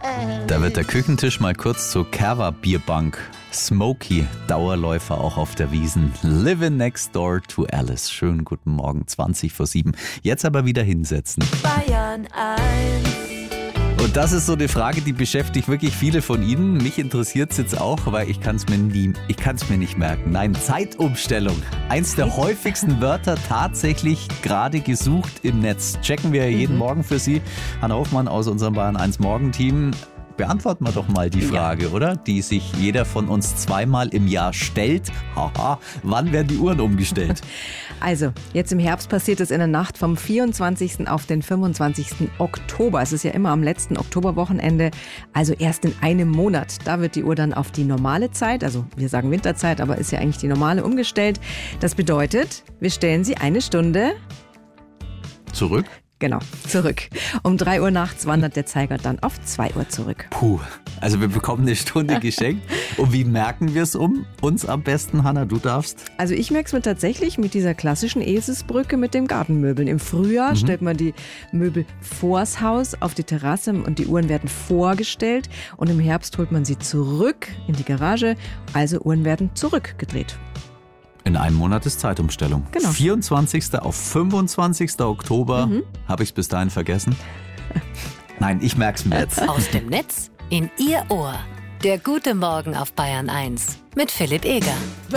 Da wird der Küchentisch mal kurz zur Kerwa-Bierbank. Smokey, Dauerläufer auch auf der Wiesn. Living next door to Alice. Schönen guten Morgen, 20:07. Jetzt aber wieder hinsetzen. Bayern 1. Und das ist so eine Frage, die beschäftigt wirklich viele von Ihnen. Mich interessiert es jetzt auch, weil ich kann es mir nicht merken. Nein, Zeitumstellung. Eins der häufigsten Wörter tatsächlich gerade gesucht im Netz. Checken wir jeden Morgen für Sie. Hanna Hofmann aus unserem Bayern 1 Morgenteam. Beantworten wir doch mal die Frage, oder? Die sich jeder von uns zweimal im Jahr stellt. Haha, wann werden die Uhren umgestellt? Also, jetzt im Herbst passiert es in der Nacht vom 24. auf den 25. Oktober. Es ist ja immer am letzten Oktoberwochenende, also erst in einem Monat. Da wird die Uhr dann auf die normale Zeit, also wir sagen Winterzeit, aber ist ja eigentlich die normale, umgestellt. Das bedeutet, wir stellen sie eine Stunde Zurück? Genau, zurück. Um 3 Uhr nachts wandert der Zeiger dann auf 2 Uhr zurück. Puh, also wir bekommen eine Stunde geschenkt. Und wie merken wir es uns am besten, Hanna? Du darfst. Also ich merke es mir tatsächlich mit dieser klassischen Eselsbrücke mit den Gartenmöbeln. Im Frühjahr stellt man die Möbel vors Haus auf die Terrasse und die Uhren werden vorgestellt. Und im Herbst holt man sie zurück in die Garage. Also Uhren werden zurückgedreht. In einem Monat ist Zeitumstellung. Genau. 24. auf 25. Oktober. Habe ich es bis dahin vergessen? Nein, ich merke es mir jetzt. Aus dem Netz in Ihr Ohr. Der gute Morgen auf Bayern 1 mit Philipp Eger.